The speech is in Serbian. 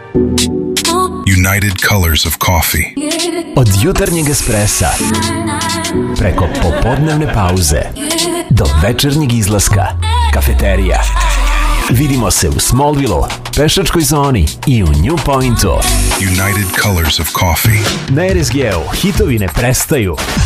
United Colors of Coffee. Od jutarnjeg espressa preko popodnevne pauze do večernjeg izlaska, kafeterija. Vidimo se u Smallville-u, pešačkoj zoni i u New Pointu. United Colors of Coffee. Na RSG-u hitovi ne prestaju.